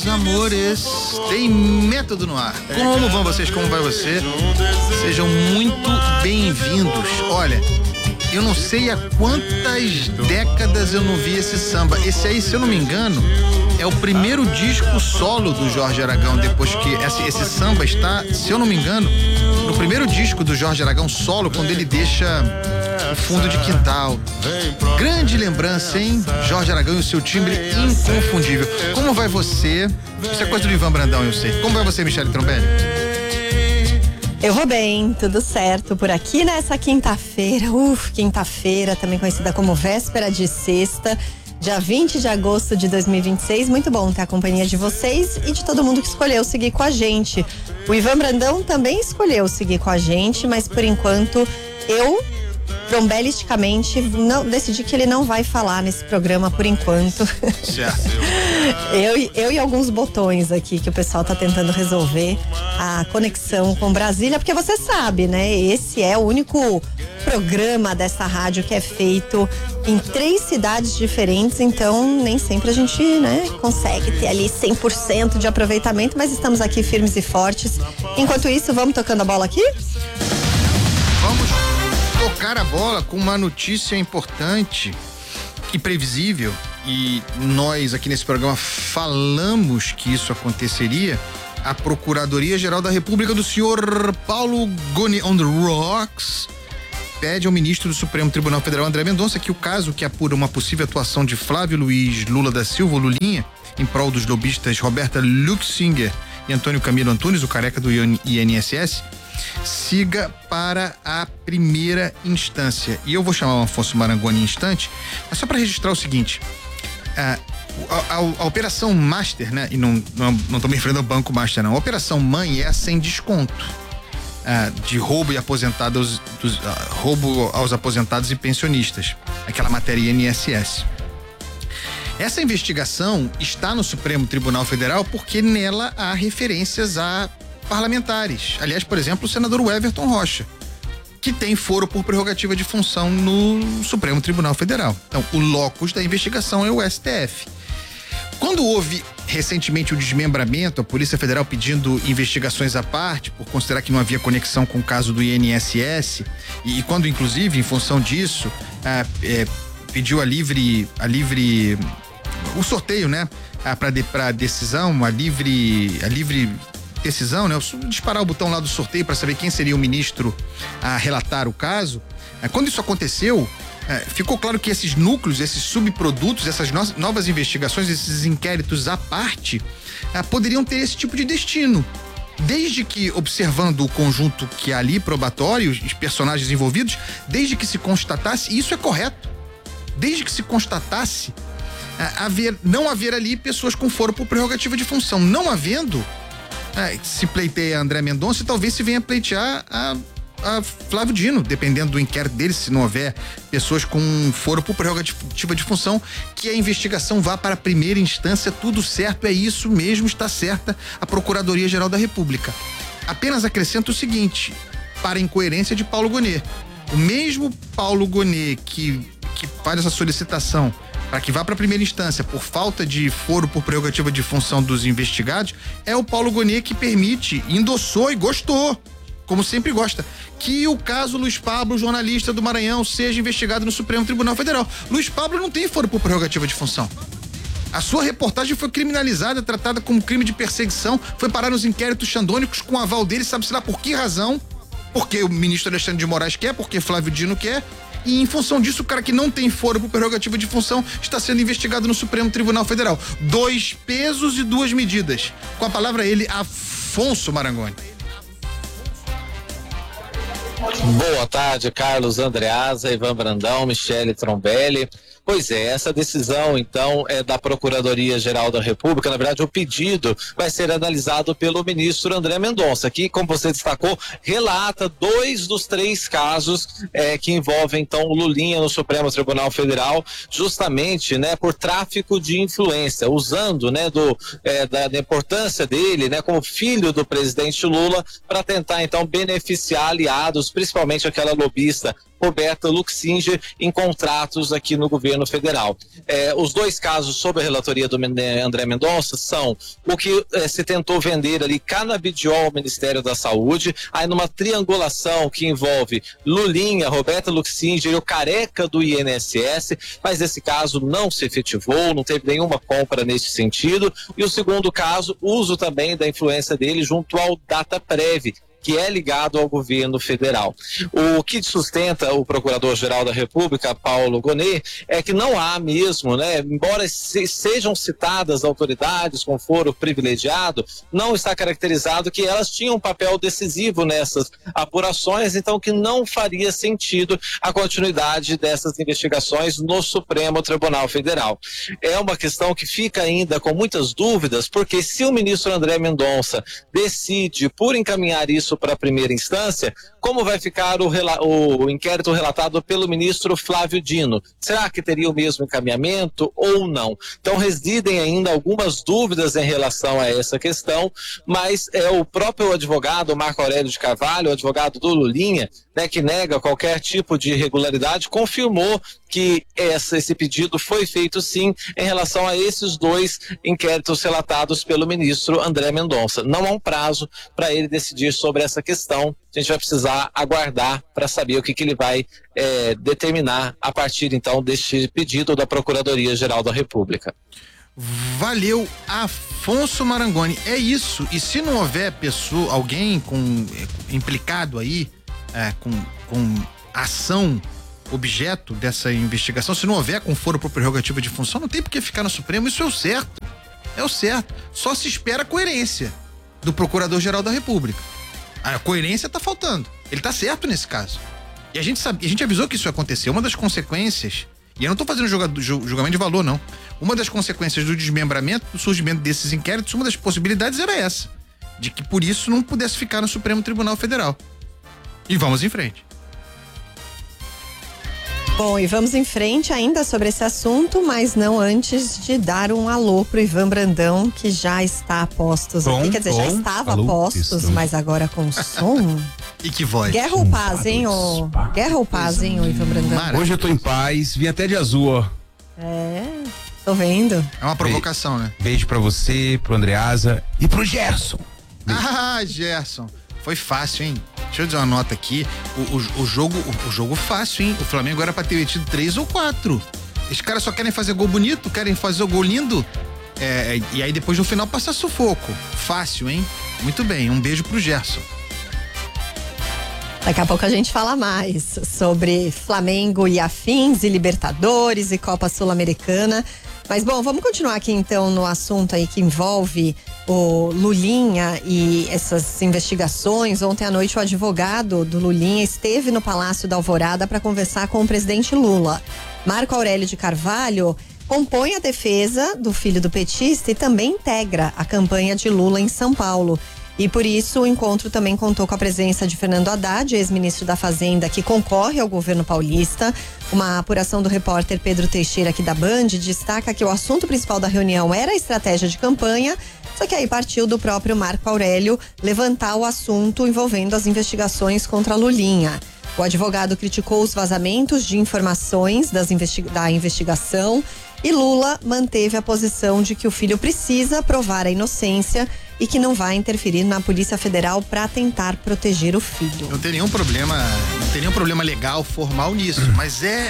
meus amores, tem Método no ar. Como vão vocês? Como vai você? Sejam muito bem-vindos. Olha, eu não sei há quantas décadas eu não vi esse samba. Esse aí, se eu não me engano, é o primeiro disco solo do Jorge Aragão, depois que esse samba está, se eu não me engano, no primeiro disco do Jorge Aragão solo, quando ele deixa o fundo de quintal. Grande lembrança, hein? Jorge Aragão e o seu timbre inconfundível. Como vai você? Isso é coisa do Ivan Brandão, eu sei. Como vai você, Michele Trombelli? Eu vou bem, tudo certo por aqui nessa quinta-feira. Quinta-feira, também conhecida como véspera de sexta, dia 20 de agosto de 2026. Muito bom ter a companhia de vocês e de todo mundo que escolheu seguir com a gente. O Ivan Brandão também escolheu seguir com a gente, mas por enquanto eu, trombelisticamente, decidi que ele não vai falar nesse programa por enquanto. Certo. Eu e alguns botões aqui que o pessoal tá tentando resolver a conexão com Brasília, porque você sabe, né? Esse é o único programa dessa rádio que é feito em 3 cidades diferentes, então nem sempre a gente, né, consegue ter ali 100% de aproveitamento, mas estamos aqui firmes e fortes. Enquanto isso, vamos tocando a bola aqui? Vamos tocar a bola com uma notícia importante e previsível, e nós aqui nesse programa falamos que isso aconteceria. A Procuradoria-Geral da República do senhor Paulo Gonet on the Rocks pede ao ministro do Supremo Tribunal Federal, André Mendonça, que o caso que apura uma possível atuação de Flávio Luiz Lula da Silva, Lulinha, em prol dos lobistas Roberta Luxinger e Antônio Camilo Antunes, o careca do INSS, siga para a primeira instância. E eu vou chamar o Afonso Marangoni em instante, mas só para registrar o seguinte: a Operação Master, né? E não estou me referindo ao Banco Master, não. A Operação Mãe é a sem desconto de roubo e roubo aos aposentados e pensionistas. Aquela matéria INSS. Essa investigação está no Supremo Tribunal Federal porque nela há referências a parlamentares. Aliás, por exemplo, o senador Everton Rocha, que tem foro por prerrogativa de função no Supremo Tribunal Federal. Então, o locus da investigação é o STF. Quando houve recentemente o desmembramento, a Polícia Federal pedindo investigações à parte, por considerar que não havia conexão com o caso do INSS, e quando, inclusive, em função disso, pediu o sorteio, né, para decisão, a livre decisão, né? Disparar o botão lá do sorteio para saber quem seria o ministro a relatar o caso. Quando isso aconteceu, ficou claro que esses núcleos, esses subprodutos, essas novas investigações, esses inquéritos à parte, poderiam ter esse tipo de destino. Desde que, observando o conjunto que há ali, probatório, os personagens envolvidos, desde que se constatasse, e isso é correto, desde que se constatasse não haver ali pessoas com foro por prerrogativa de função. Não havendo, se pleiteia André Mendonça e talvez se venha pleitear a Flávio Dino, dependendo do inquérito dele, se não houver pessoas com foro por prerrogativa de função, que a investigação vá para a primeira instância. Tudo certo, é isso mesmo, está certa a Procuradoria-Geral da República. Apenas acrescento o seguinte, para a incoerência de Paulo Gonet. O mesmo Paulo Gonet que faz essa solicitação para que vá para a primeira instância por falta de foro por prerrogativa de função dos investigados, é o Paulo Gonet que permite, endossou e gostou, como sempre gosta, que o caso Luiz Pablo, jornalista do Maranhão, seja investigado no Supremo Tribunal Federal. Luiz Pablo não tem foro por prerrogativa de função. A sua reportagem foi criminalizada, tratada como crime de perseguição, foi parar nos inquéritos xandônicos com aval dele, sabe-se lá por que razão, porque o ministro Alexandre de Moraes quer, porque Flávio Dino quer. E em função disso, o cara que não tem foro por prerrogativa de função está sendo investigado no Supremo Tribunal Federal. 2 pesos e 2 medidas. Com a palavra ele, Afonso Marangoni. Boa tarde, Carlos Andreasa, Ivan Brandão, Michele Trombelli. Pois é, essa decisão, então, é da Procuradoria-Geral da República. Na verdade, o pedido vai ser analisado pelo ministro André Mendonça, que, como você destacou, relata 2 dos 3 casos que envolvem, então, o Lulinha no Supremo Tribunal Federal, justamente, né, por tráfico de influência, usando, né, da importância dele, né, como filho do presidente Lula, para tentar, então, beneficiar aliados, principalmente aquela lobista Roberta Luxinger em contratos aqui no governo federal. Os dois casos sob a relatoria do André Mendonça são o que se tentou vender ali canabidiol ao Ministério da Saúde, aí numa triangulação que envolve Lulinha, Roberta Luxinger e o careca do INSS, mas esse caso não se efetivou, não teve nenhuma compra nesse sentido. E o segundo caso, uso também da influência dele junto ao Dataprev, que é ligado ao governo federal. O que sustenta o Procurador-Geral da República, Paulo Gonet, é que não há mesmo, né, embora sejam citadas autoridades com foro privilegiado, não está caracterizado que elas tinham um papel decisivo nessas apurações, então que não faria sentido a continuidade dessas investigações no Supremo Tribunal Federal. É uma questão que fica ainda com muitas dúvidas, porque se o ministro André Mendonça decide por encaminhar isso para a primeira instância, como vai ficar o inquérito relatado pelo ministro Flávio Dino? Será que teria o mesmo encaminhamento ou não? Então residem ainda algumas dúvidas em relação a essa questão, mas o próprio advogado Marco Aurélio de Carvalho, o advogado do Lulinha, né, que nega qualquer tipo de irregularidade, confirmou que esse pedido foi feito sim em relação a esses dois inquéritos relatados pelo ministro André Mendonça. Não há um prazo para ele decidir sobre essa questão. A gente vai precisar aguardar para saber o que ele vai determinar a partir então deste pedido da Procuradoria-Geral da República. Valeu, Afonso Marangoni. É isso. E se não houver alguém implicado aí com ação objeto dessa investigação, se não houver com foro por prerrogativa de função, não tem por que ficar no Supremo. Isso é o certo. É o certo. Só se espera a coerência do Procurador-Geral da República. A coerência tá faltando. Ele tá certo nesse caso. E a gente avisou que isso ia acontecer. Uma das consequências, e eu não tô fazendo julgamento de valor, não. Uma das consequências do desmembramento, do surgimento desses inquéritos, uma das possibilidades era essa. De que por isso não pudesse ficar no Supremo Tribunal Federal. E vamos em frente. Bom, e vamos em frente ainda sobre esse assunto, mas não antes de dar um alô pro Ivan Brandão, que já está a postos aqui. Quer dizer, já estava a postos, mas agora com som. E que voz. Guerra ou paz, hein, Guerra ou paz, hein, o Ivan Brandão? Maravilha. Hoje eu tô em paz, vim até de azul, ó. Tô vendo. É uma provocação, né? Beijo pra você, pro Andreasa e pro Gerson. Gerson. Foi fácil, hein? Deixa eu dizer uma nota aqui. O jogo fácil, hein? O Flamengo era pra ter metido 3 ou 4. Esses caras só querem fazer gol bonito, querem fazer o gol lindo. E aí depois no final passa sufoco. Fácil, hein? Muito bem. Um beijo pro Gerson. Daqui a pouco a gente fala mais sobre Flamengo e afins, e Libertadores e Copa Sul-Americana. Mas bom, vamos continuar aqui então no assunto aí que envolve o Lulinha e essas investigações. Ontem à noite o advogado do Lulinha esteve no Palácio da Alvorada para conversar com o presidente Lula. Marco Aurélio de Carvalho compõe a defesa do filho do petista e também integra a campanha de Lula em São Paulo. E por isso o encontro também contou com a presença de Fernando Haddad, ex-ministro da Fazenda, que concorre ao governo paulista. Uma apuração do repórter Pedro Teixeira aqui da Band destaca que o assunto principal da reunião era a estratégia de campanha, só que aí partiu do próprio Marco Aurélio levantar o assunto envolvendo as investigações contra Lulinha. O advogado criticou os vazamentos de informações da investigação e Lula manteve a posição de que o filho precisa provar a inocência e que não vai interferir na Polícia Federal para tentar proteger o filho. Não tem nenhum problema legal, formal nisso, mas é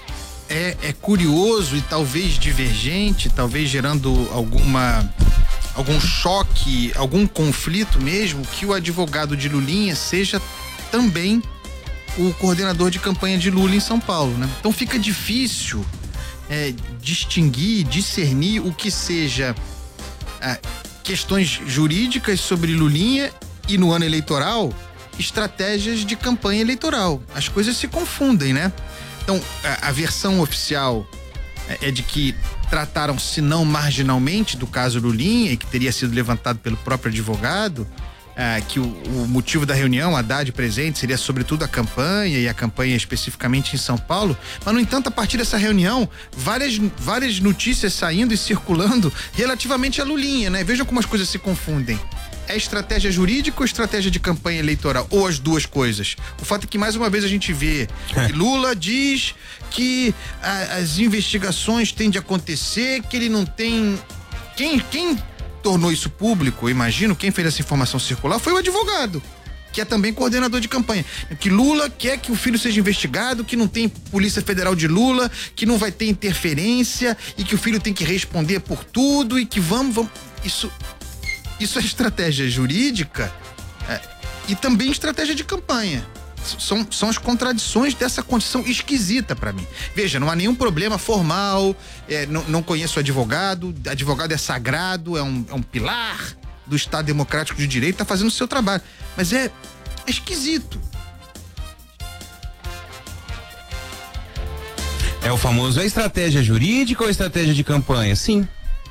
curioso e talvez divergente, talvez gerando algum choque, algum conflito mesmo, que o advogado de Lulinha seja também o coordenador de campanha de Lula em São Paulo, né? Então fica difícil discernir o que seja questões jurídicas sobre Lulinha e no ano eleitoral, estratégias de campanha eleitoral. As coisas se confundem, né? Então, a versão oficial é de que trataram-se não marginalmente do caso Lulinha e que teria sido levantado pelo próprio advogado, que o motivo da reunião, Haddad presente, seria sobretudo a campanha e a campanha especificamente em São Paulo. Mas, no entanto, a partir dessa reunião, várias notícias saindo e circulando relativamente a Lulinha, né? Vejam como as coisas se confundem. É estratégia jurídica ou estratégia de campanha eleitoral? Ou as duas coisas? O fato é que mais uma vez a gente vê que Lula diz que as investigações têm de acontecer, que ele não tem... Quem tornou isso público, eu imagino, quem fez essa informação circular foi o advogado, que é também coordenador de campanha. Que Lula quer que o filho seja investigado, que não tem Polícia Federal de Lula, que não vai ter interferência e que o filho tem que responder por tudo e que vamos... Isso é estratégia jurídica e também estratégia de campanha. São as contradições dessa condição esquisita para mim. Veja, não há nenhum problema formal, não conheço o advogado é sagrado, é um pilar do Estado Democrático de Direito, tá fazendo o seu trabalho. Mas é esquisito. É o famoso, é estratégia jurídica ou estratégia de campanha? Sim.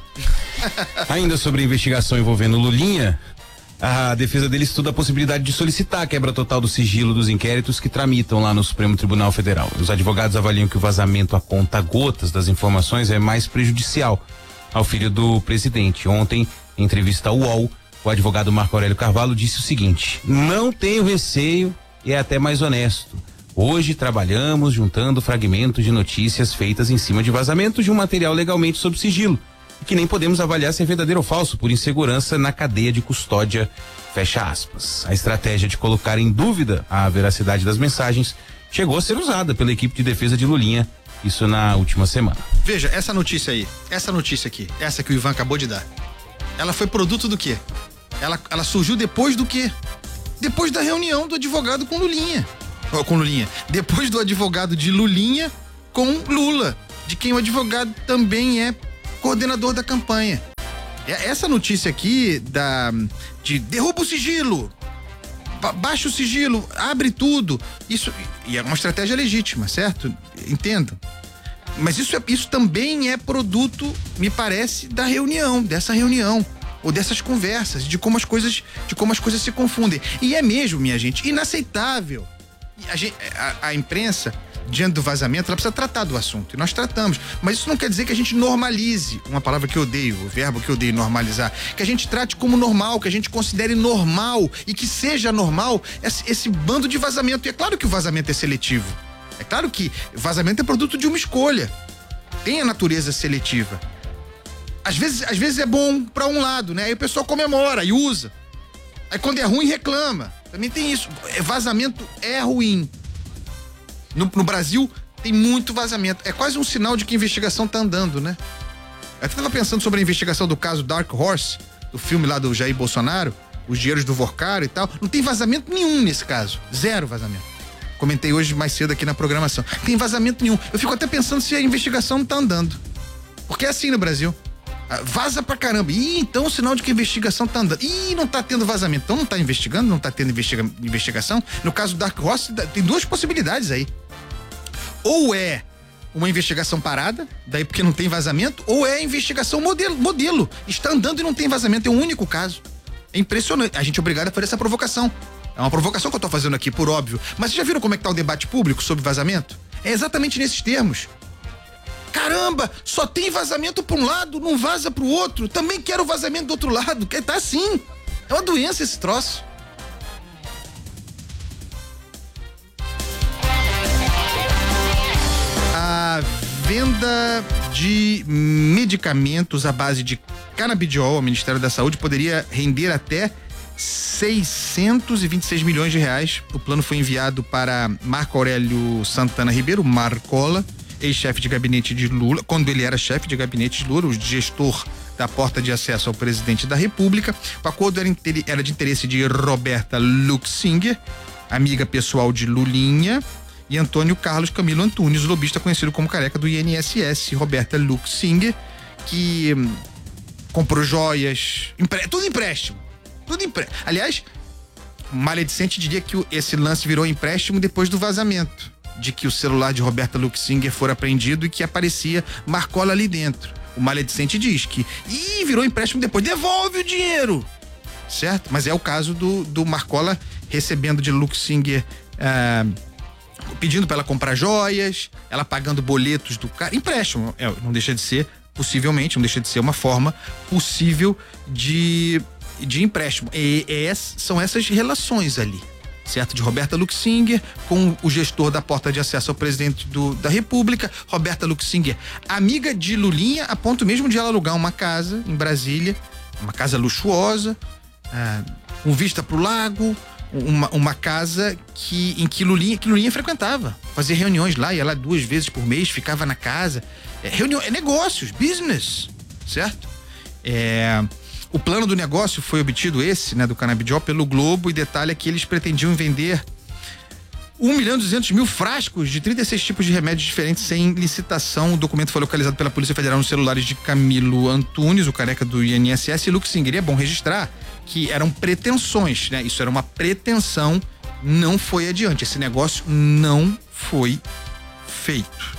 Ainda sobre a investigação envolvendo Lulinha, a defesa dele estuda a possibilidade de solicitar a quebra total do sigilo dos inquéritos que tramitam lá no Supremo Tribunal Federal. Os advogados avaliam que o vazamento a conta-gotas das informações é mais prejudicial ao filho do presidente. Ontem, em entrevista ao UOL, o advogado Marco Aurélio Carvalho disse o seguinte: não tenho receio e é até mais honesto. Hoje trabalhamos juntando fragmentos de notícias feitas em cima de vazamentos de um material legalmente sob sigilo, que nem podemos avaliar se é verdadeiro ou falso por insegurança na cadeia de custódia, fecha aspas. A estratégia de colocar em dúvida a veracidade das mensagens chegou a ser usada pela equipe de defesa de Lulinha, isso na última semana. Veja, essa notícia aqui, essa que o Ivan acabou de dar, ela foi produto do quê? Ela surgiu depois do quê? Depois da reunião do advogado com Lulinha. Depois do advogado de Lulinha com Lula, de quem o advogado também é coordenador da campanha. Essa notícia aqui de derruba o sigilo, baixa o sigilo, abre tudo, isso e é uma estratégia legítima, certo? Entendo. Mas isso também é produto, me parece, dessa reunião ou dessas conversas, de como as coisas se confundem. E é mesmo, minha gente, inaceitável. A imprensa, diante do vazamento, ela precisa tratar do assunto, e nós tratamos, mas isso não quer dizer que a gente normalize, uma palavra que eu odeio, o verbo que eu odeio, normalizar, que a gente trate como normal, que a gente considere normal e que seja normal esse bando de vazamento. E é claro que o vazamento é seletivo, é claro que vazamento é produto de uma escolha, tem a natureza seletiva. Às vezes é bom para um lado, né? Aí o pessoal comemora e usa, aí quando é ruim reclama, também tem isso. Vazamento é ruim. No Brasil tem muito vazamento. É quase um sinal de que a investigação tá andando, né? Eu até tava pensando sobre a investigação do caso Dark Horse, do filme lá do Jair Bolsonaro, os dinheiros do Vorcaro e tal. Não tem vazamento nenhum nesse caso. Zero vazamento. Comentei hoje mais cedo aqui na programação. Não tem vazamento nenhum. Eu fico até pensando se a investigação não tá andando. Porque é assim no Brasil. Vaza pra caramba. Então o sinal de que a investigação tá andando. Não tá tendo vazamento. Então não tá investigando, não tá tendo investigação. No caso do Dark Horse, tem duas possibilidades aí. Ou é uma investigação parada, daí porque não tem vazamento, ou é a investigação modelo. Está andando e não tem vazamento. É um único caso. É impressionante. A gente é obrigado a fazer essa provocação. É uma provocação que eu tô fazendo aqui, por óbvio. Mas vocês já viram como é que tá o debate público sobre vazamento? É exatamente nesses termos. Caramba, só tem vazamento para um lado, não vaza para o outro. Também quero vazamento do outro lado. Tá assim. É uma doença esse troço. A venda de medicamentos à base de canabidiol ao Ministério da Saúde poderia render até 626 milhões de reais. O plano foi enviado para Marco Aurélio Santana Ribeiro, Marcola, ex-chefe de gabinete de Lula, quando ele era chefe de gabinete de Lula, o gestor da porta de acesso ao presidente da República. O acordo era de interesse de Roberta Luxinger, amiga pessoal de Lulinha, e Antônio Carlos Camilo Antunes, lobista conhecido como careca do INSS. Roberta Luxinger, que comprou joias, tudo empréstimo. Aliás, maledicente diria que esse lance virou empréstimo depois do vazamento, de que o celular de Roberta Luxinger fora apreendido e que aparecia Marcola ali dentro. O maledicente diz que virou empréstimo depois, devolve o dinheiro, certo? Mas é o caso do Marcola recebendo de Luxinger, pedindo para ela comprar joias, ela pagando boletos do cara, empréstimo, não deixa de ser, possivelmente, não deixa de ser uma forma possível de de empréstimo. São essas relações ali, certo? De Roberta Luxinger com o gestor da porta de acesso ao presidente da República. Roberta Luxinger, amiga de Lulinha, a ponto mesmo de ela alugar uma casa em Brasília, uma casa luxuosa, com vista pro lago, uma casa em que Lulinha frequentava, fazia reuniões lá, ia lá 2 vezes por mês, ficava na casa. Negócios, business, certo? O plano do negócio foi obtido do canabidiol pelo Globo, e detalha que eles pretendiam vender 1.200.000 frascos de 36 tipos de remédios diferentes sem licitação. O documento foi localizado pela Polícia Federal nos celulares de Camilo Antunes, o careca do INSS, e Luxinger. É bom registrar que eram pretensões, né? Isso era uma pretensão, não foi adiante. Esse negócio não foi feito.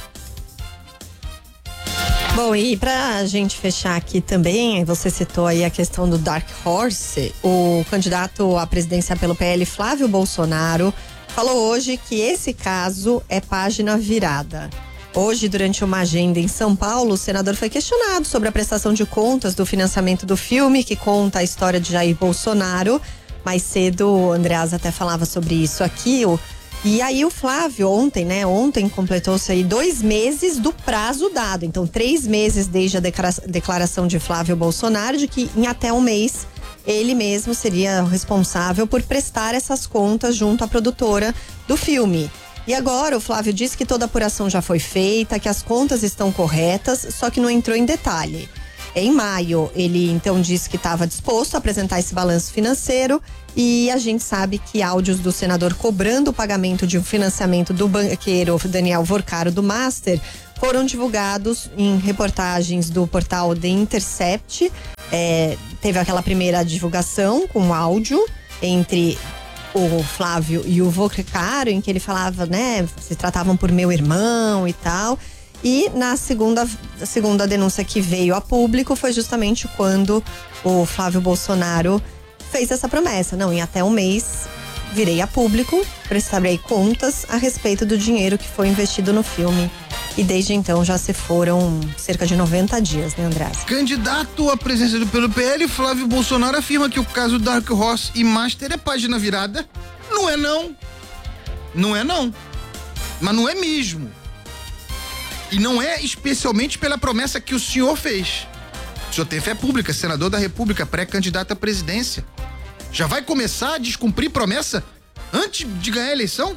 Bom, e pra gente fechar aqui também, você citou aí a questão do Dark Horse, o candidato à presidência pelo PL, Flávio Bolsonaro, falou hoje que esse caso é página virada. Hoje, durante uma agenda em São Paulo, o senador foi questionado sobre a prestação de contas do financiamento do filme que conta a história de Jair Bolsonaro. Mais cedo, o Andreasa até falava sobre isso aqui. E aí o Flávio ontem completou-se aí 2 meses do prazo dado. Então 3 meses desde a declaração de Flávio Bolsonaro de que em até um mês ele mesmo seria responsável por prestar essas contas junto à produtora do filme. E agora o Flávio disse que toda a apuração já foi feita, que as contas estão corretas, só que não entrou em detalhe. Em maio, ele então disse que estava disposto a apresentar esse balanço financeiro, e a gente sabe que áudios do senador cobrando o pagamento de um financiamento do banqueiro Daniel Vorcaro do Master foram divulgados em reportagens do portal The Intercept. Teve aquela primeira divulgação com áudio entre o Flávio e o Vorcaro, em que ele falava, se tratavam por meu irmão e tal. E na segunda denúncia que veio a público foi justamente quando o Flávio Bolsonaro fez essa promessa. Não, em até um mês virei a público, prestarei contas a respeito do dinheiro que foi investido no filme. E desde então já se foram cerca de 90 dias, né, André? Candidato à presidência pelo PL, Flávio Bolsonaro afirma que o caso Dark Horse e Master é página virada. Não é não. Não é não. Mas não é mesmo. E não é especialmente pela promessa que o senhor fez. O senhor tem fé pública, senador da República, pré-candidato à presidência. Já vai começar a descumprir promessa antes de ganhar a eleição?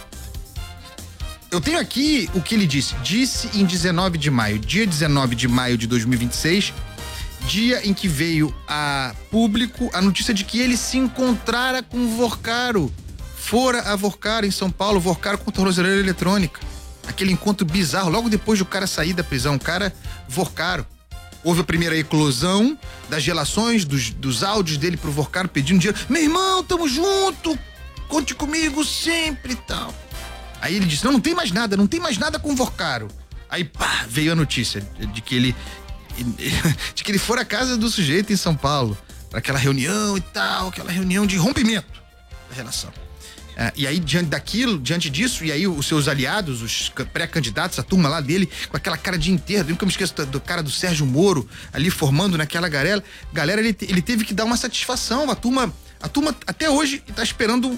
Eu tenho aqui o que ele disse. Disse em 19 de maio, dia 19 de maio de 2026, dia em que veio a público a notícia de que ele se encontrara com o Vorcaro. Fora a Vorcaro em São Paulo, Vorcaro com tornozeleira eletrônica. Aquele encontro bizarro, logo depois do cara sair da prisão, o cara Vorcaro. Houve a primeira eclosão das relações, dos áudios dele pro Vorcaro pedindo dinheiro. Meu irmão, tamo junto, conte comigo sempre e tal. Aí ele disse, não tem mais nada com o Vorcaro. Aí, pá, veio a notícia de que ele for à casa do sujeito em São Paulo, para aquela reunião e tal, aquela reunião de rompimento da relação. E aí, diante disso, e aí os seus aliados, os pré-candidatos, a turma lá dele, com aquela cara de enterro, eu nunca me esqueço do cara do Sérgio Moro, ali formando naquela galera, ele teve que dar uma satisfação, a turma até hoje tá esperando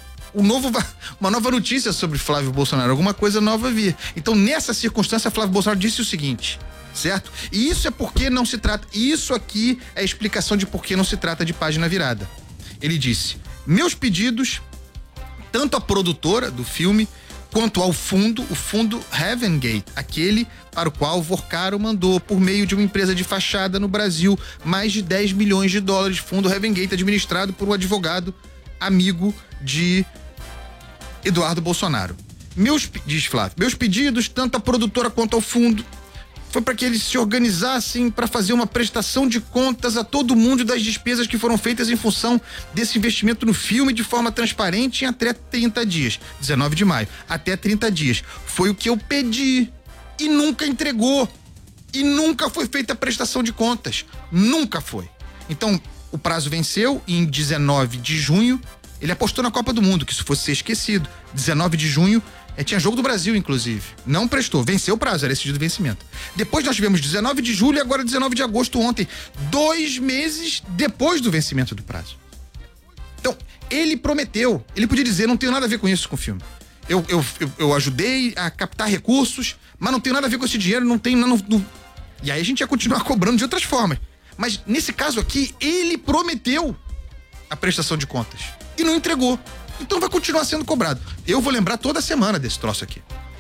uma nova notícia sobre Flávio Bolsonaro, alguma coisa nova vir. Então, nessa circunstância, Flávio Bolsonaro disse o seguinte, certo? E isso é porque não se trata, isso aqui é a explicação de por que não se trata de página virada. Ele disse, meus pedidos, tanto a produtora do filme, quanto ao fundo, o fundo Heaven Gate, aquele para o qual Vorcaro mandou, por meio de uma empresa de fachada no Brasil, mais de 10 milhões de dólares, fundo Heaven Gate, administrado por um advogado amigo de Eduardo Bolsonaro. Diz Flávio, meus pedidos, tanto à produtora quanto ao fundo, foi para que eles se organizassem para fazer uma prestação de contas a todo mundo das despesas que foram feitas em função desse investimento no filme de forma transparente em até 30 dias. 19 de maio, até 30 dias. Foi o que eu pedi e nunca entregou. E nunca foi feita a prestação de contas. Nunca foi. Então, o prazo venceu e em 19 de junho ele apostou na Copa do Mundo, que isso fosse ser esquecido. 19 de junho Tinha jogo do Brasil, inclusive. Não prestou, venceu o prazo, era esse dia do vencimento. Depois nós tivemos 19 de julho e agora 19 de agosto ontem. 2 meses depois do vencimento do prazo. Então, ele prometeu, ele podia dizer, não tenho nada a ver com isso, com o filme. Eu ajudei a captar recursos, mas não tenho nada a ver com esse dinheiro, não tem... E aí a gente ia continuar cobrando de outras formas. Mas nesse caso aqui, ele prometeu a prestação de contas e não entregou. Então vai continuar sendo cobrado. Eu vou lembrar toda semana desse troço aqui.